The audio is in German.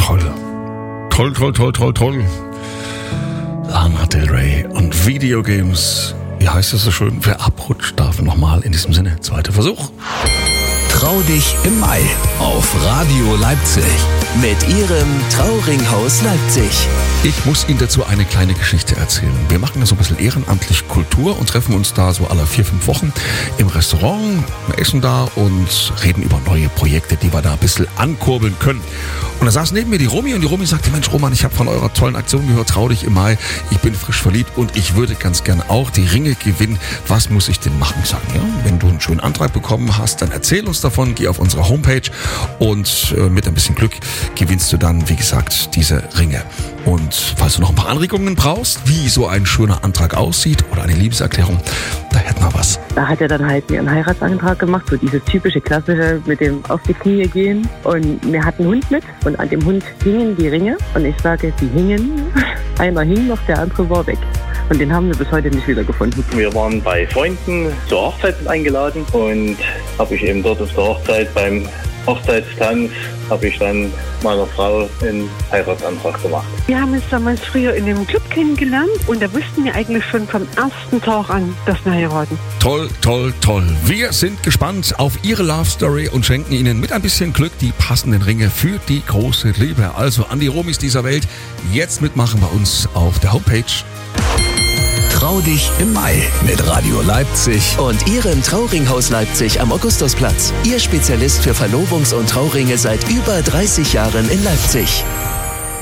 toll. Toll. Lana Del Rey und Videogames. Wie heißt es so schön? Wer abrutscht, darf nochmal. In diesem Sinne, zweiter Versuch. Trau dich im Mai auf Radio Leipzig mit Ihrem Trauringhaus Leipzig. Ich muss Ihnen dazu eine kleine Geschichte erzählen. Wir machen da so ein bisschen ehrenamtlich Kultur und treffen uns da so alle 4-5 Wochen im Restaurant, essen da und reden über neue Projekte, die wir da ein bisschen ankurbeln können. Und da saß neben mir die Romy und die Romy sagte, Mensch Roman, ich habe von eurer tollen Aktion gehört, trau dich im Mai, ich bin frisch verliebt und ich würde ganz gern auch die Ringe gewinnen. Was muss ich denn machen? Ich sage, ja, wenn du einen schönen Antrag bekommen hast, dann erzähl uns davon, geh auf unsere Homepage und mit ein bisschen Glück gewinnst du dann, wie gesagt, diese Ringe. Und falls du noch ein paar Anregungen brauchst, wie so ein schöner Antrag aussieht oder eine Liebeserklärung, da hätten wir was. Da hat er dann halt mir einen Heiratsantrag gemacht, so dieses typische klassische mit dem auf die Knie gehen. Und wir hatten einen Hund mit und an dem Hund hingen die Ringe. Und ich sage, die hingen. Einer hing noch, der andere war weg. Und den haben wir bis heute nicht wiedergefunden. Wir waren bei Freunden zur Hochzeit eingeladen und habe ich eben dort auf der Hochzeit beim Hochzeitstanz habe ich dann meiner Frau einen Heiratsantrag gemacht. Wir haben uns damals früher in einem Club kennengelernt und da wussten wir eigentlich schon vom ersten Tag an, dass wir heiraten. Toll. Wir sind gespannt auf Ihre Love Story und schenken Ihnen mit ein bisschen Glück die passenden Ringe für die große Liebe. Also an die Romis dieser Welt, jetzt mitmachen bei uns auf der Homepage. Trau dich im Mai mit Radio Leipzig Und Ihrem Trauringhaus Leipzig am Augustusplatz. Ihr Spezialist für Verlobungs- und Trauringe seit über 30 Jahren in Leipzig.